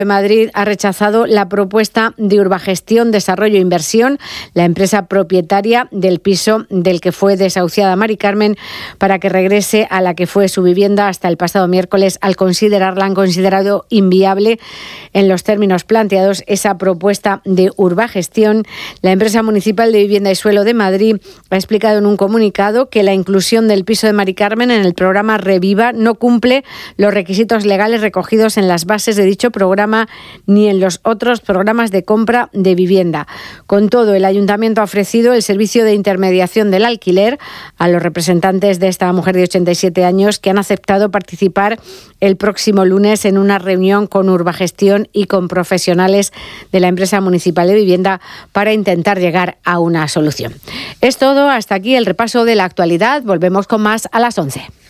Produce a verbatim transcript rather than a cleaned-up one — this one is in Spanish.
Madrid ha rechazado la propuesta de Urbagestión Desarrollo e Inversión, la empresa propietaria del piso del que fue desahuciada Mari Carmen, para que regrese a la que fue su vivienda hasta el pasado miércoles. Al considerarla, han considerado inviable en los términos planteados esa propuesta de Urbagestión. La empresa municipal de Vivienda y Suelo de Madrid ha explicado en un comunicado que la inclusión del piso de Mari Carmen en el programa Reviva no cumple los requisitos legales recogidos en las bases de dicho programa ni en los otros programas de compra de vivienda. Con todo, el Ayuntamiento ha ofrecido el servicio de intermediación del alquiler a los representantes de esta mujer de ochenta y siete años, que han aceptado participar el próximo lunes en una reunión con Urbagestión y con profesionales de la empresa municipal de vivienda para intentar llegar a una solución. Es todo, hasta aquí el repaso de la actualidad. Volvemos con más a las once.